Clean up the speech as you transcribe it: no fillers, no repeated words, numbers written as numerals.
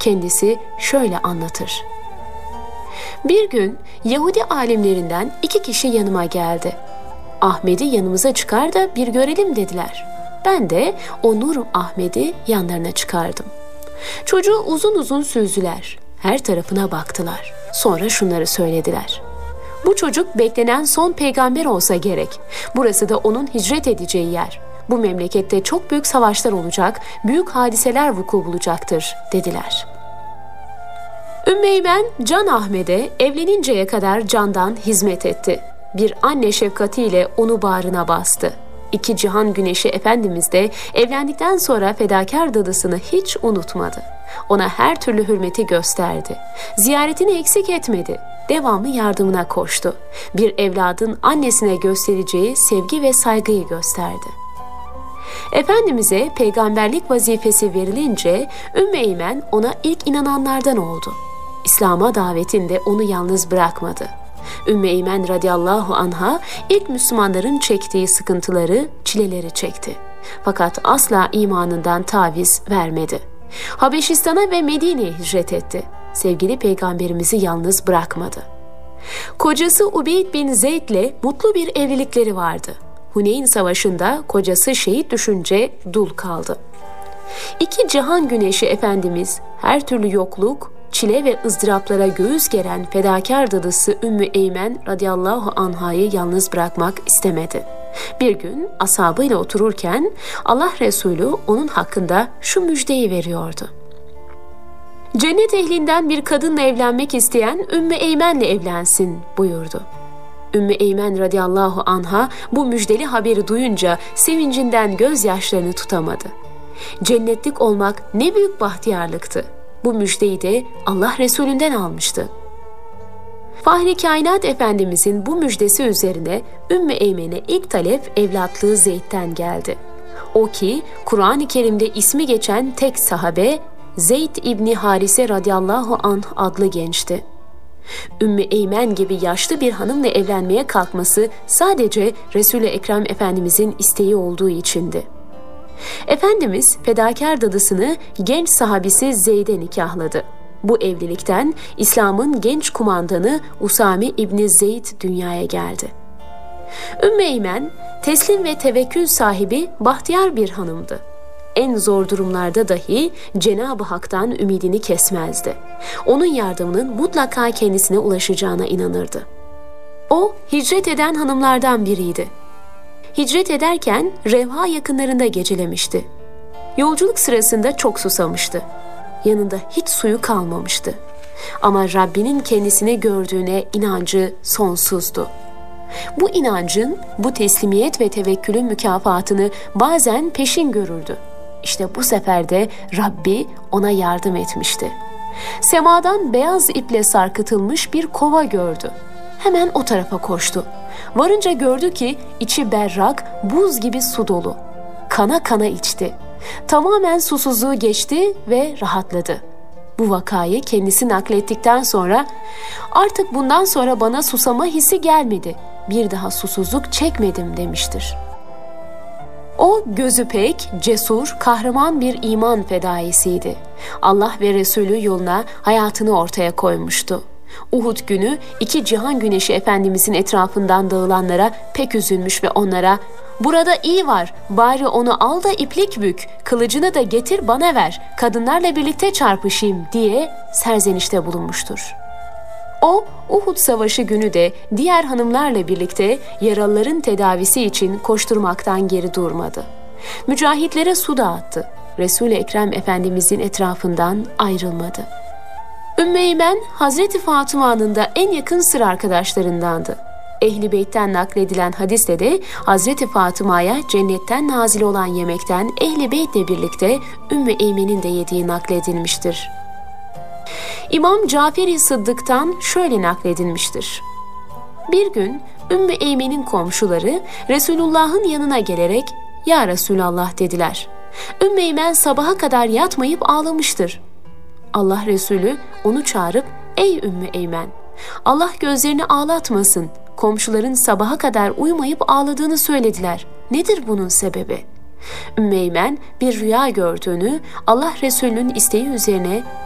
kendisi şöyle anlatır. Bir gün Yahudi alimlerinden 2 kişi yanıma geldi. Ahmet'i yanımıza çıkar da bir görelim dediler. Ben de o Nur Ahmet'i yanlarına çıkardım. Çocuğu uzun uzun süzdüler. Her tarafına baktılar. Sonra şunları söylediler. Bu çocuk beklenen son peygamber olsa gerek. Burası da onun hicret edeceği yer. Bu memlekette çok büyük savaşlar olacak, büyük hadiseler vuku bulacaktır dediler. Ümmü Eymen, Can Ahmet'e evleninceye kadar candan hizmet etti. Bir anne şefkatiyle onu bağrına bastı. 2 cihan güneşi Efendimiz de evlendikten sonra fedakar dadısını hiç unutmadı. Ona her türlü hürmeti gösterdi. Ziyaretini eksik etmedi. Devamlı yardımına koştu. Bir evladın annesine göstereceği sevgi ve saygıyı gösterdi. Efendimiz'e peygamberlik vazifesi verilince Ümmü Eymen ona ilk inananlardan oldu. İslam'a davetinde onu yalnız bırakmadı. Ümmü Eymen radıyallahu anha ilk Müslümanların çektiği sıkıntıları, çileleri çekti. Fakat asla imanından taviz vermedi. Habeşistan'a ve Medine'ye hicret etti. Sevgili peygamberimizi yalnız bırakmadı. Kocası Ubeyd bin Zeyd'le mutlu bir evlilikleri vardı. Huneyn Savaşı'nda kocası şehit düşünce dul kaldı. 2 cihan güneşi Efendimiz her türlü yokluk, çile ve ızdıraplara göğüs geren fedakar dadısı Ümmü Eymen radıyallahu anhayı yalnız bırakmak istemedi. Bir gün ashabıyla otururken Allah Resulü onun hakkında şu müjdeyi veriyordu. Cennet ehlinden bir kadınla evlenmek isteyen Ümmü Eymen'le evlensin buyurdu. Ümmü Eymen radıyallahu anha bu müjdeli haberi duyunca sevincinden gözyaşlarını tutamadı. Cennetlik olmak ne büyük bahtiyarlıktı. Bu müjdeyi de Allah Resulünden almıştı. Fahri Kainat Efendimizin bu müjdesi üzerine Ümmü Eymen'e ilk talep evlatlığı Zeyd'den geldi. O ki Kur'an-ı Kerim'de ismi geçen tek sahabe Zeyd İbni Harise radıyallahu anh adlı gençti. Ümmü Eymen gibi yaşlı bir hanımla evlenmeye kalkması sadece Resul-i Ekrem Efendimizin isteği olduğu içindi. Efendimiz fedakar dadısını genç sahabisi Zeyd'e nikahladı. Bu evlilikten İslam'ın genç kumandanı Usame İbni Zeyd dünyaya geldi. Ümmü Eymen teslim ve tevekkül sahibi bahtiyar bir hanımdı. En zor durumlarda dahi Cenab-ı Hak'tan ümidini kesmezdi. Onun yardımının mutlaka kendisine ulaşacağına inanırdı. O hicret eden hanımlardan biriydi. Hicret ederken Revha yakınlarında gecelemişti. Yolculuk sırasında çok susamıştı. Yanında hiç suyu kalmamıştı. Ama Rabbinin kendisini gördüğüne inancı sonsuzdu. Bu inancın, bu teslimiyet ve tevekkülün mükafatını bazen peşin görürdü. İşte bu sefer de Rabbi ona yardım etmişti. Semadan beyaz iple sarkıtılmış bir kova gördü. Hemen o tarafa koştu. Varınca gördü ki içi berrak, buz gibi su dolu. Kana kana içti. Tamamen susuzluğu geçti ve rahatladı. Bu vakayı kendisi naklettikten sonra "Artık bundan sonra bana susama hissi gelmedi. Bir daha susuzluk çekmedim." demiştir. O gözü pek, cesur, kahraman bir iman fedaisiydi. Allah ve Resulü yoluna hayatını ortaya koymuştu. Uhud günü 2 cihan güneşi Efendimizin etrafından dağılanlara pek üzülmüş ve onlara "Burada iyi var, bari onu al da iplik bük, kılıcını da getir bana ver, kadınlarla birlikte çarpışayım" diye serzenişte bulunmuştur. O, Uhud Savaşı günü de diğer hanımlarla birlikte yaralıların tedavisi için koşturmaktan geri durmadı. Mücahitlere su dağıttı. Resul-i Ekrem Efendimizin etrafından ayrılmadı. Ümmü Eymen, Hazreti Fatıma'nın da en yakın sır arkadaşlarındandı. Ehl-i Beyt'ten nakledilen hadiste de Hazreti Fatıma'ya cennetten nazil olan yemekten Ehl-i Beyt'le birlikte Ümmü Eymen'in de yediği nakledilmiştir. İmam Cafer-i Sıddık'tan şöyle nakledilmiştir. Bir gün Ümmü Eymen'in komşuları Resulullah'ın yanına gelerek "Ya Resulallah" dediler. Ümmü Eymen sabaha kadar yatmayıp ağlamıştır. Allah Resulü onu çağırıp "Ey Ümmü Eymen, Allah gözlerini ağlatmasın. Komşuların sabaha kadar uyumayıp ağladığını söylediler. Nedir bunun sebebi?" Ümmü Eymen bir rüya gördüğünü, Allah Resulü'nün isteği üzerine